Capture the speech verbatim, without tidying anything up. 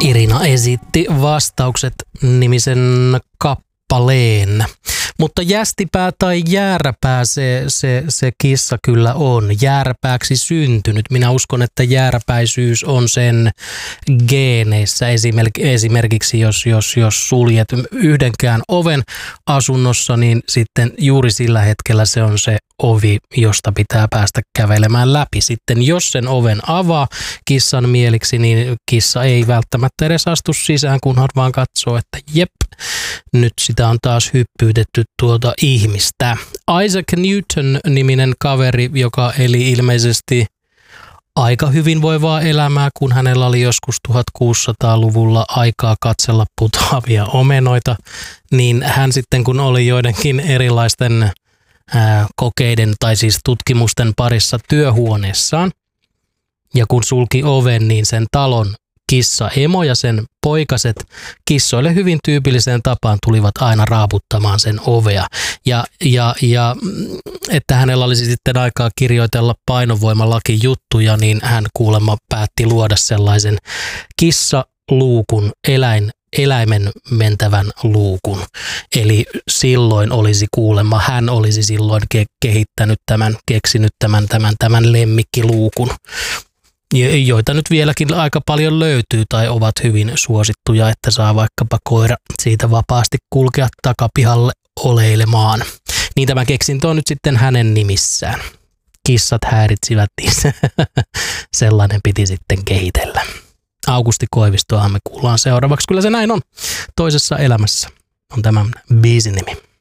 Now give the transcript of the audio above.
Irina esitti vastaukset nimisen kappaleen. Mutta jästipää tai jääräpää se, se, se kissa kyllä on. Jääräpääksi syntynyt. Minä uskon, että jääräpäisyys on sen geeneissä. Esimerkiksi jos, jos, jos suljet yhdenkään oven asunnossa, niin sitten juuri sillä hetkellä se on se ovi, josta pitää päästä kävelemään läpi. Sitten jos sen oven avaa kissan mieliksi, niin kissa ei välttämättä edes astu sisään, kunhan vaan katsoo, että jep, nyt sitä on taas hyppyytetty tuota ihmistä. Isaac Newton-niminen kaveri, joka eli ilmeisesti aika hyvinvoivaa elämää, kun hänellä oli joskus tuhatkuusisataaluvulla aikaa katsella putoavia omenoita, niin hän sitten kun oli joidenkin erilaisten ää, kokeiden tai siis tutkimusten parissa työhuoneessaan, ja kun sulki oven, niin sen talon kissa emo ja sen poikaset kissoille hyvin tyypilliseen tapaan tulivat aina raaputtamaan sen ovea. Ja, ja, ja että hänellä olisi sitten aikaa kirjoitella painovoimalaki juttuja, niin hän kuulemma päätti luoda sellaisen kissaluukun, eläin, eläimen mentävän luukun. Eli silloin olisi kuulemma, hän olisi silloin ke- kehittänyt tämän, keksinyt tämän, tämän, tämän lemmikkiluukun, joita nyt vieläkin aika paljon löytyy tai ovat hyvin suosittuja, että saa vaikkapa koira siitä vapaasti kulkea takapihalle oleilemaan. Niin tämä keksintö on nyt sitten hänen nimissään. Kissat häiritsivät, niin sellainen piti sitten kehitellä. Aukusti Koivistoahan me kuullaan seuraavaksi. Kyllä se näin on. Toisessa elämässä on tämän biisin nimi.